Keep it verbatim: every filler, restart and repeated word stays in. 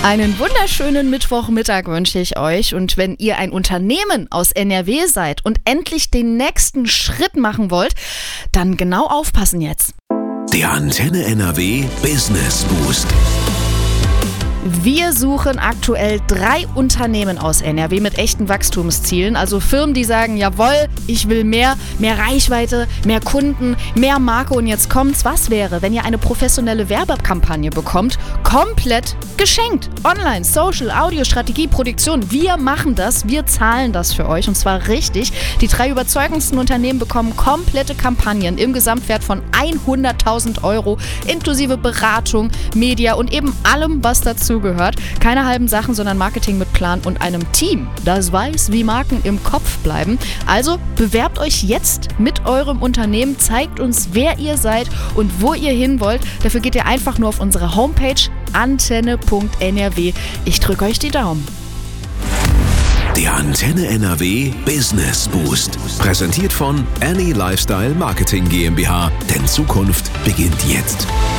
Einen wunderschönen Mittwochmittag wünsche ich euch, und wenn ihr ein Unternehmen aus N R W seid und endlich den nächsten Schritt machen wollt, dann genau aufpassen jetzt. Der Antenne N R W Business Boost. Wir suchen aktuell drei Unternehmen aus N R W mit echten Wachstumszielen, also Firmen, die sagen, jawohl, ich will mehr, mehr Reichweite, mehr Kunden, mehr Marke, und jetzt kommt's. Was wäre, wenn ihr eine professionelle Werbekampagne bekommt, komplett geschenkt? Online, Social, Audio, Strategie, Produktion, wir machen das, wir zahlen das für euch, und zwar richtig. Die drei überzeugendsten Unternehmen bekommen komplette Kampagnen im Gesamtwert von hunderttausend Euro, inklusive Beratung, Media und eben allem, was dazu gehört. Keine halben Sachen, sondern Marketing mit Plan und einem Team, das weiß, wie Marken im Kopf bleiben. Also bewerbt euch jetzt mit eurem Unternehmen, zeigt uns, wer ihr seid und wo ihr hin wollt. Dafür geht ihr einfach nur auf unsere Homepage antenne punkt n r w. Ich drücke euch die Daumen. Der Antenne N R W Business Boost. Präsentiert von Annie Lifestyle Marketing GmbH. Denn Zukunft beginnt jetzt.